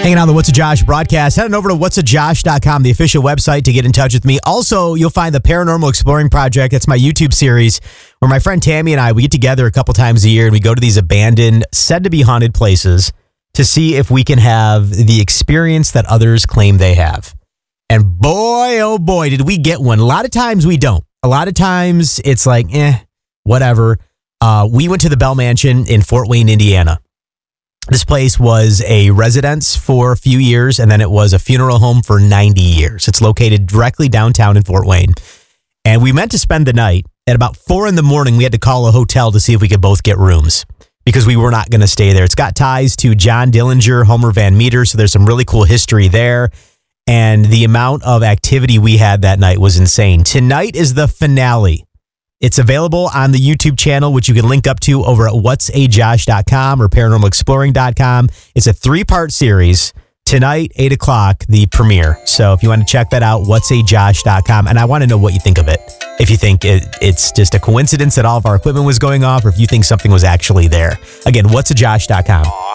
Hanging on the What's a Josh broadcast. Head on over to whatsajosh.com, the official website, to get in touch with me. Also, you'll find the Paranormal Exploring Project. That's my YouTube series where my friend Tammy and I, we get together a couple times a year and we go to these abandoned, said to be haunted places to see if we can have the experience that others claim they have. And boy, oh boy, did we get one. A lot of times we don't. A lot of times it's like, whatever. We went to the Bell Mansion in Fort Wayne, Indiana. This place was a residence for a few years, and then it was a funeral home for 90 years. It's located directly downtown in Fort Wayne. And we meant to spend the night. At about 4 a.m, we had to call a hotel to see if we could both get rooms because we were not going to stay there. It's got ties to John Dillinger, Homer Van Meter, so there's some really cool history there. And the amount of activity we had that night was insane. Tonight is the finale. It's available on the YouTube channel, which you can link up to over at whatsajosh.com or paranormalexploring.com. It's a 3-part series. Tonight, 8 o'clock, the premiere. So if you want to check that out, whatsajosh.com. And I want to know what you think of it. If you think it's just a coincidence that all of our equipment was going off, or if you think something was actually there. Again, whatsajosh.com.